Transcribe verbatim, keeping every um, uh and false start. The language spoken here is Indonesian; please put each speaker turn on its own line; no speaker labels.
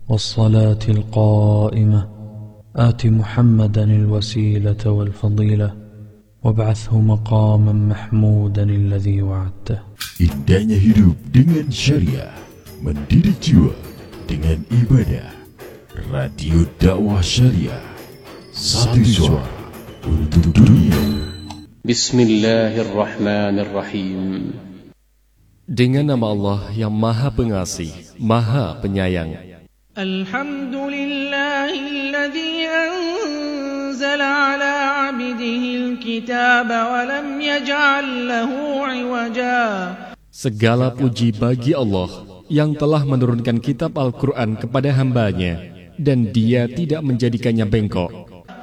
والصلاة القائمة آت محمدا الوسيلة والفضيلة وابعثه مقاما محمودا الذي وعدته.
Indahnya hidup dengan syariah, mendidik jiwa dengan ibadah. Radio Dakwah Syariah, satu suara untuk dunia.
Bismillahirrahmanirrahim.
Dengan nama Allah yang Maha Pengasih, Maha Penyayang.
Alhamdulillahilladzi anzala ala 'abdihi al-kitaba wa lam yaj'al lahu 'iwaja.
Segala puji bagi Allah yang telah menurunkan kitab Al-Quran kepada hambanya dan dia tidak menjadikannya bengkok.